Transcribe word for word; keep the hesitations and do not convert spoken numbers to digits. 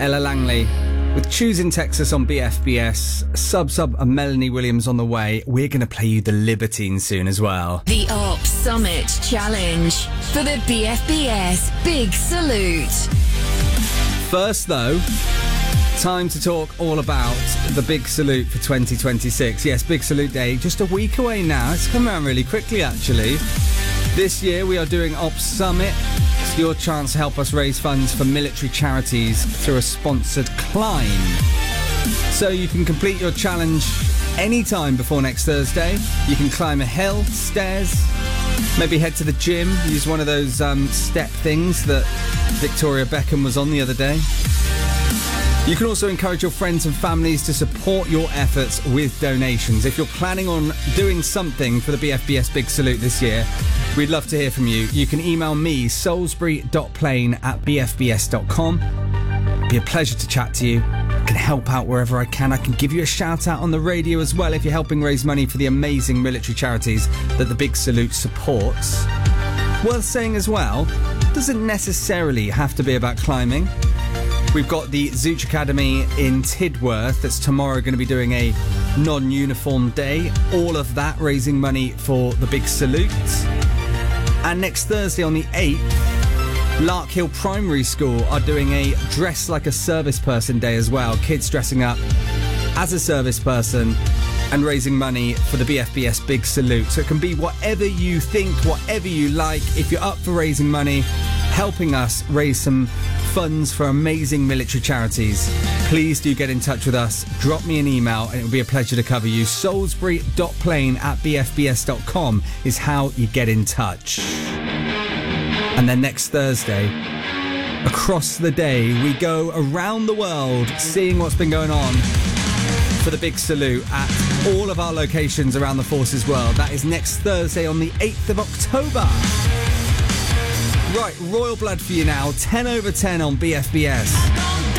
Ella Langley with Choosing Texas on B F B S. Sub Sub and Melanie Williams on the way. We're going to play you the Libertine soon as well. The Ops Summit Challenge for the B F B S Big Salute. First, though, time to talk all about the Big Salute for twenty twenty-six. Yes, Big Salute Day, just a week away now. It's come around really quickly, actually. This year, we are doing Ops Summit. It's your chance to help us raise funds for military charities through a sponsored climb. So you can complete your challenge anytime before next Thursday. You can climb a hill, stairs, maybe head to the gym, use one of those um, step things that Victoria Beckham was on the other day. You can also encourage your friends and families to support your efforts with donations. If you're planning on doing something for the B F B S Big Salute this year, we'd love to hear from you. You can email me, salisbury dot plane at b f b s dot com. It'd be a pleasure to chat to you. I can help out wherever I can. I can give you a shout out on the radio as well if you're helping raise money for the amazing military charities that the Big Salute supports. Worth saying as well, doesn't necessarily have to be about climbing. We've got the Zooch Academy in Tidworth that's tomorrow going to be doing a non-uniform day. All of that raising money for the Big Salute. And next Thursday on the eighth, Larkhill Primary School are doing a Dress Like a Service Person Day as well. Kids dressing up as a service person and raising money for the B F B S Big Salute. So it can be whatever you think, whatever you like. If you're up for raising money, helping us raise some funds for amazing military charities, please do get in touch with us. Drop me an email and it will be a pleasure to cover you. salisbury dot plane at b f b s dot com is how you get in touch. And then next Thursday, across the day, we go around the world seeing what's been going on for the Big Salute at all of our locations around the Forces world. That is next Thursday on the eighth of October. Right, Royal Blood for you now, ten over ten on B F B S.